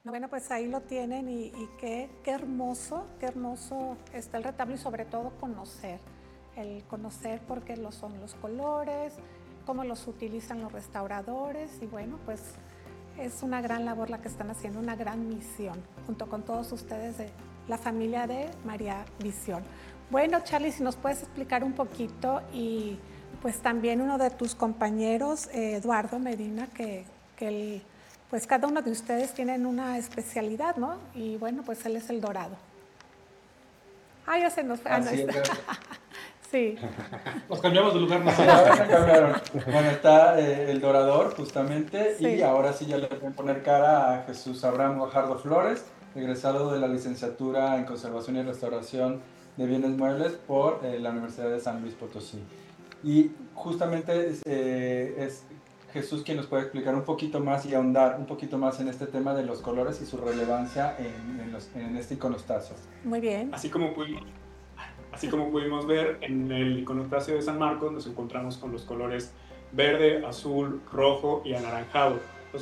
Bueno, pues ahí lo tienen y qué hermoso está el retablo y sobre todo el conocer por qué lo son los colores, cómo los utilizan los restauradores y bueno, pues es una gran labor la que están haciendo, una gran misión junto con todos ustedes de la familia de María Visión. Bueno, Charlie, si nos puedes explicar un poquito y pues también uno de tus compañeros, Eduardo Medina, pues cada uno de ustedes tienen una especialidad, ¿no? Y bueno, pues él es el dorado. Ya se nos fue. No Así es. está. Sí. Nos cambiamos de lugar, ¿no? Sí, ahora se cambiaron. Bueno, está el dorador justamente Sí. y ahora sí ya le pueden poner cara a Jesús Abraham Guajardo Flores, egresado de la licenciatura en Conservación y Restauración de Bienes Muebles por la Universidad de San Luis Potosí. Y justamente es Jesús quien nos puede explicar un poquito más y ahondar un poquito más en este tema de los colores y su relevancia en este iconostasio. Muy bien. Así como pudimos ver en el iconostasio de San Marcos, nos encontramos con los colores verde, azul, rojo y anaranjado.